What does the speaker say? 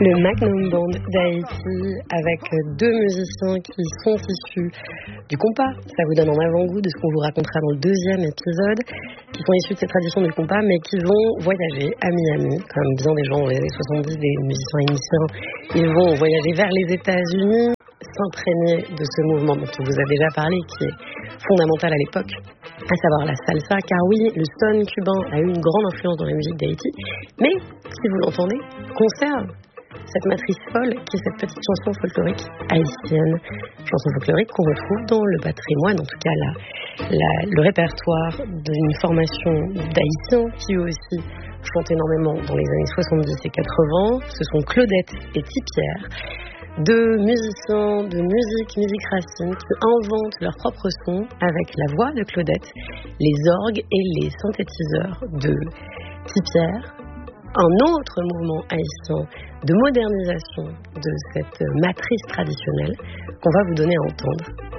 Le Magnum Band d'Haïti avec deux musiciens qui sont issus du compas. Ça vous donne un avant-goût de ce qu'on vous racontera dans le deuxième épisode, qui sont issus de cette tradition du compas, mais qui vont voyager à Miami, comme bien des gens dans les années 70, des musiciens haïtiens. Ils vont voyager vers les États-Unis, s'imprégner de ce mouvement dont on vous a déjà parlé, qui est fondamental à l'époque, à savoir la salsa, car oui, le son cubain a eu une grande influence dans la musique d'Haïti, mais, si vous l'entendez, conserve cette matrice folle qui est cette petite chanson folklorique haïtienne, chanson folklorique qu'on retrouve dans le patrimoine, en tout cas le répertoire d'une formation d'Haïtiens qui eux aussi chantent énormément dans les années 70 et 80. Ce sont Claudette et Tipierre, deux musiciens de musique racine qui inventent leur propre son avec la voix de Claudette, les orgues et les synthétiseurs de Tipierre. Un autre mouvement haïtien de modernisation de cette matrice traditionnelle qu'on va vous donner à entendre.